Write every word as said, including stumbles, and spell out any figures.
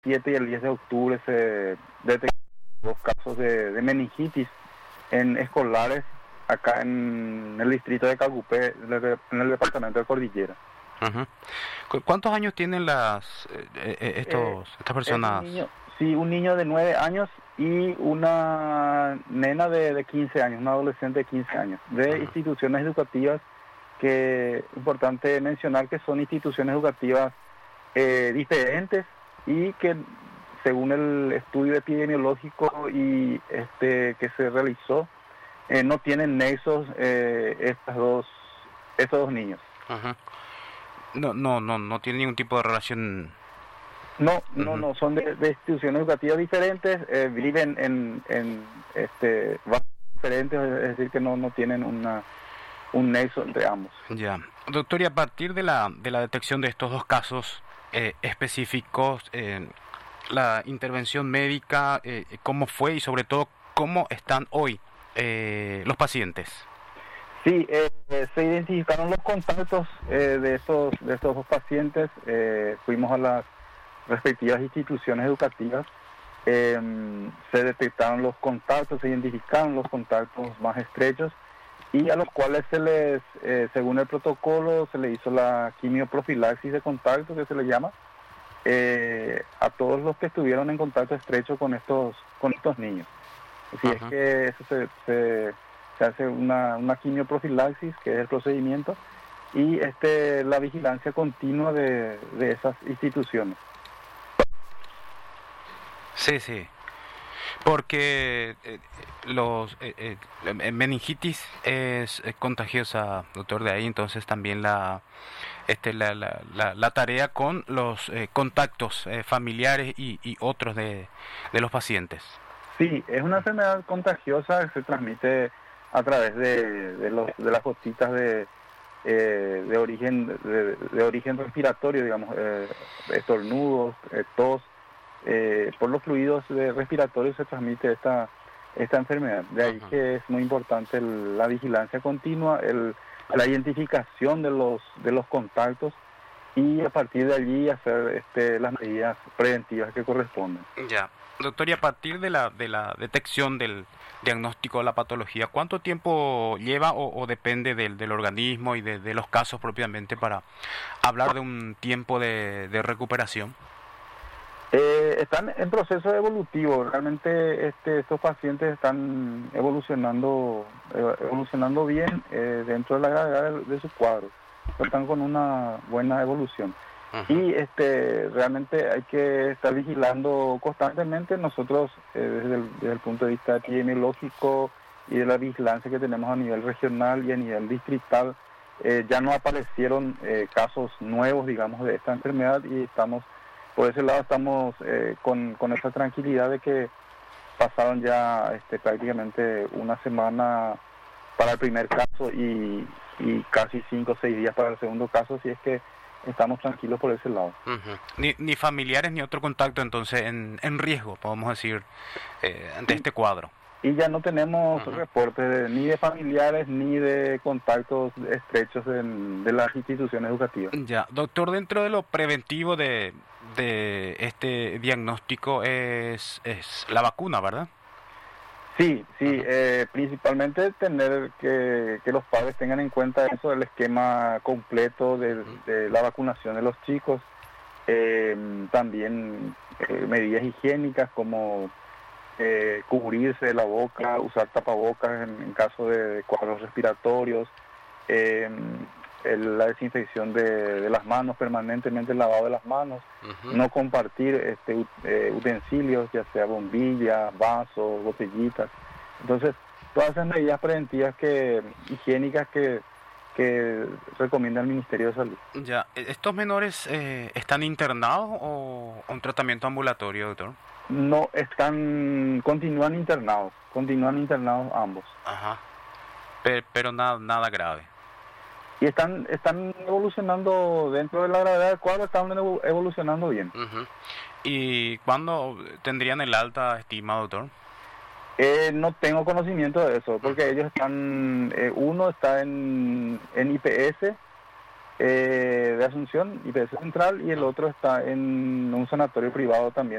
siete y el diez de octubre se detectaron dos casos de, de meningitis en escolares acá en el distrito de Cagupé, en el departamento de Cordillera. Uh-huh. ¿Cu- ¿Cuántos años tienen las eh, eh, estos Eh, estas es un personas? niño, sí, un niño de nueve años y una nena de, de quince años, una adolescente de quince años, de Uh-huh. instituciones educativas que es importante mencionar que son instituciones educativas eh, diferentes y que según el estudio epidemiológico y este que se realizó eh, no tienen nexos eh, estas dos estos dos niños. Uh-huh. No, no, no, no tiene ningún tipo de relación. No, no, Uh-huh. no, son de, de instituciones educativas diferentes, eh, viven en, en este barrios diferentes, es decir, que no, no tienen una, un nexo entre ambos. Ya, doctor, y a partir de la de la detección de estos dos casos eh, específicos, eh, la intervención médica, eh, cómo fue y sobre todo cómo están hoy eh, los pacientes. Sí, eh, eh, se identificaron los contactos eh, de estos de estos dos pacientes, eh, fuimos a las respectivas instituciones educativas, eh, se detectaron los contactos, se identificaron los contactos más estrechos y a los cuales se les, eh, según el protocolo, se le hizo la quimioprofilaxis de contacto, que se le llama, eh, a todos los que estuvieron en contacto estrecho con estos con estos niños. Así es Ajá. que eso se, se, se hace una, una quimioprofilaxis, que es el procedimiento, y este la vigilancia continua de, de esas instituciones. Sí, sí. Porque eh, los eh, eh, la meningitis es, es contagiosa, doctor, de ahí entonces también la este la, la, la, la tarea con los eh, contactos eh, familiares y, y otros de, de los pacientes. Sí, es una enfermedad contagiosa que se transmite a través de, de, los, de las gotitas de, eh, de origen de, de origen respiratorio, digamos, eh, estornudos, eh, tos. Eh, por los fluidos de respiratorios se transmite esta esta enfermedad. De ahí Ajá. que es muy importante el, la vigilancia continua, el, la identificación de los de los contactos y a partir de allí hacer este, las medidas preventivas que corresponden. Ya. Doctor, y a partir de la de la detección del diagnóstico de la patología, ¿cuánto tiempo lleva o, o depende del, del organismo y de, de los casos propiamente para hablar de un tiempo de, de recuperación? Eh, están en proceso evolutivo, realmente este, estos pacientes están evolucionando eh, evolucionando bien eh, dentro de la gravedad de, de su cuadro, están con una buena evolución. Uh-huh. Y este realmente hay que estar vigilando constantemente nosotros eh, desde, el, desde el punto de vista epidemiológico y de la vigilancia que tenemos a nivel regional y a nivel distrital. Eh, ya no aparecieron eh, casos nuevos, digamos, de esta enfermedad y estamos por ese lado estamos eh, con, con esa tranquilidad de que pasaron ya este, prácticamente una semana para el primer caso y, y casi cinco o seis días para el segundo caso, así es que estamos tranquilos por ese lado. Uh-huh. Ni, ni familiares ni otro contacto entonces en, en riesgo, podemos decir, eh, ante Sí. este cuadro. Y ya no tenemos Uh-huh. reportes de, ni de familiares ni de contactos estrechos en, de las instituciones educativas. Ya, doctor, dentro de lo preventivo de, de este diagnóstico es, es la vacuna, ¿verdad? Sí, sí, Uh-huh. eh, principalmente tener que, que los padres tengan en cuenta eso del esquema completo de, Uh-huh. de la vacunación de los chicos, eh, también eh, medidas higiénicas como eh, cubrirse la boca, usar tapabocas en, en caso de cuadros respiratorios, eh, el, la desinfección de, de las manos, permanentemente el lavado de las manos, Uh-huh. no compartir este, ut- eh, utensilios, ya sea bombillas, vasos, botellitas. Entonces, todas esas medidas preventivas que higiénicas que, que recomienda el Ministerio de Salud. Ya, ¿e- ¿estos menores eh, están internados o un tratamiento ambulatorio, doctor? No están, continúan internados, continúan internados ambos. Ajá. Pe- pero nada, nada grave. Y están están evolucionando dentro de la gravedad del cuadro, están evo- evolucionando bien. Uh-huh. ¿Y cuándo tendrían el alta estima, doctor? Eh, no tengo conocimiento de eso, porque ellos están, eh, uno está en, en I P S eh, de Asunción, I P S Central, y el otro está en un sanatorio privado también.